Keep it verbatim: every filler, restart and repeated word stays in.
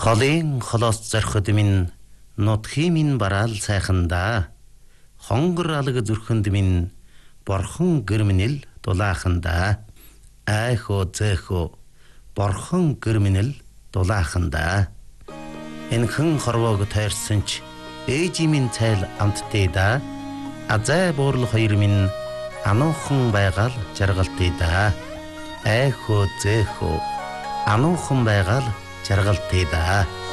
Холын холоос зорход минь нутхи минь бараал сайхандаа хонгор алга зүрхэнд минь борхон гэрмэнэл дулаахандаа айхо зэхо борхон гэрмэнэл дулаахандаа энхэн хорвоог тайрсан ч ээжи минь цайл амттай да азай буурлах хоёр минь ануухан байгаал жаргалтай да айхо зэхо ануухан байгаал жаргалтай да